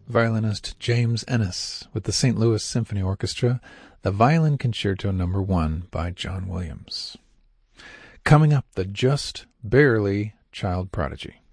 violinist James Ennis with the St. Louis Symphony Orchestra, the Violin Concerto No. 1 by John Williams. Coming up, the Just Barely Child Prodigy.